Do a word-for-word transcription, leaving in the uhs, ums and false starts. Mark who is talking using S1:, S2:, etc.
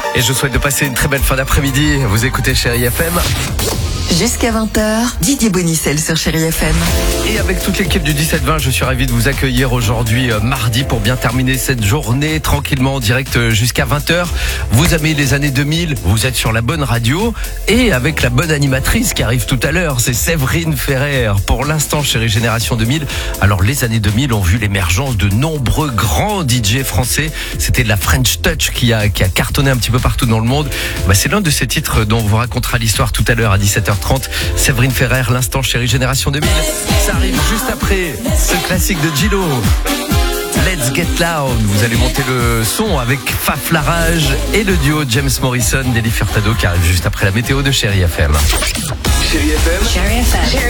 S1: Et je souhaite de passer une très belle fin d'après-midi. Vous écoutez Chérie F M.
S2: Jusqu'à vingt heures, Didier Bonicel sur Chérie F M.
S1: Et avec toute l'équipe du dix-sept vingt, je suis ravi de vous accueillir aujourd'hui euh, mardi pour bien terminer cette journée tranquillement en direct euh, jusqu'à vingt heures. Vous aimez les années deux mille, vous êtes sur la bonne radio et avec la bonne animatrice qui arrive tout à l'heure, c'est Séverine Ferrer. Pour l'instant, Chérie Génération deux mille. Alors les années deux mille ont vu l'émergence de nombreux grands D J français. C'était de la French Touch qui a, qui a cartonné un petit peu partout dans le monde. Bah, c'est l'un de ces titres dont on vous racontera l'histoire tout à l'heure à dix-sept heures trente. Séverine Ferrer, l'instant Chérie Génération deux mille. Ça arrive juste après ce classique de Gillo. Let's Get Loud. Vous allez monter le son avec Faf Larage et le duo James Morrison, Nelly Furtado qui arrive juste après la météo de Chérie F M.
S3: Chérie F M.
S2: Chérie F M.